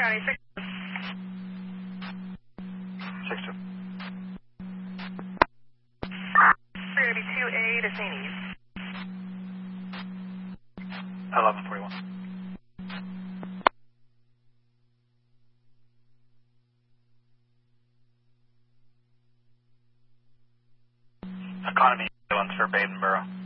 County 6. 6-2. 382A to St. Eve. 1141. Economy ambulance for Badenboro.